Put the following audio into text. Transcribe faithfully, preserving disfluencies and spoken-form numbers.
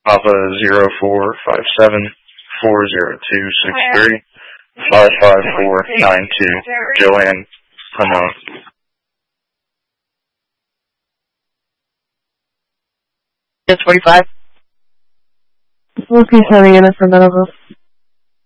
Papa zero four five seven four zero two six three five five four nine two. Joanne, unknown. ten twenty-five. Lucas having in it for medical.